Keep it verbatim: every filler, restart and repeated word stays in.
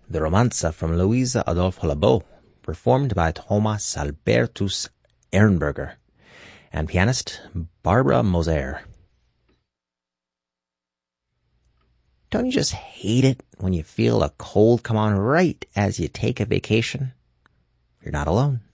the Romanza from Luisa Adolfo Labo, performed by Thomas Albertus Ehrenberger and pianist Barbara Moser. Don't you just hate it when you feel a cold come on right as you take a vacation? You're not alone.